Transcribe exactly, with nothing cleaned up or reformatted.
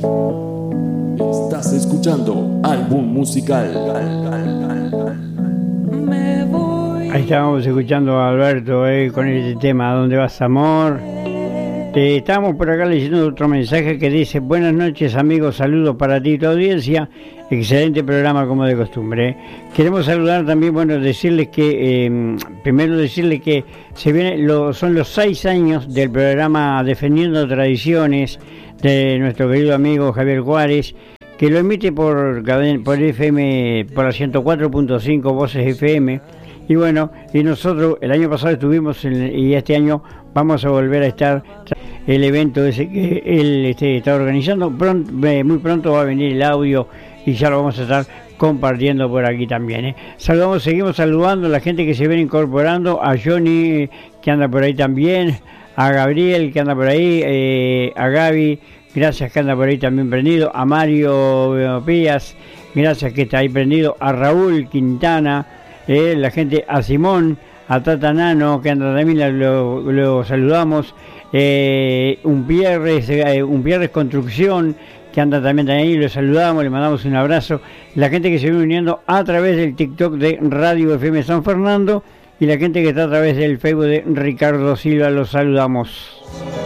Estás escuchando Álbum Musical. Ahí estábamos escuchando a Alberto eh, con este tema, ¿a dónde vas, amor? Eh, estamos por acá leyendo otro mensaje que dice: buenas noches, amigos, saludos para ti y tu audiencia, excelente programa como de costumbre. ¿eh? Queremos saludar también, bueno, decirles que, eh, primero decirles que se viene, lo, son los seis años del programa Defendiendo Tradiciones de nuestro querido amigo Javier Juárez, que lo emite por, por F M, por la ciento cuatro punto cinco Voces F M. Y bueno, y nosotros el año pasado estuvimos en, y este año vamos a volver a estar el evento ese que él este, está organizando. Pronto, eh, muy pronto va a venir el audio y ya lo vamos a estar compartiendo por aquí también. ¿eh? Saludamos, seguimos saludando a la gente que se viene incorporando, a Johnny que anda por ahí también, a Gabriel que anda por ahí, eh, a Gaby, gracias que anda por ahí también prendido, a Mario Pías, gracias que está ahí prendido, a Raúl Quintana. Eh, la gente, a Simón, a Tata Nano, que anda también, lo, lo saludamos, eh, un Pierres, eh, un Pierres Construcción, que anda también ahí, lo saludamos, le mandamos un abrazo, la gente que se viene uniendo a través del TikTok de Radio F M San Fernando, y la gente que está a través del Facebook de Ricardo Silva, los saludamos.